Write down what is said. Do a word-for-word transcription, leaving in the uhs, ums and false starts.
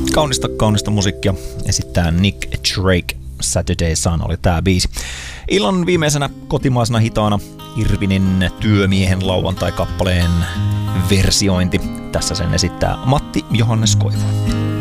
Kaunista, kaunista musiikkia esittää Nick Drake. Saturday Sun oli tää biisi. Illan viimeisenä kotimaisena hitaana Irvinin Työmiehen lauantai-kappaleen versiointi. Tässä sen esittää Matti Johannes Koivu.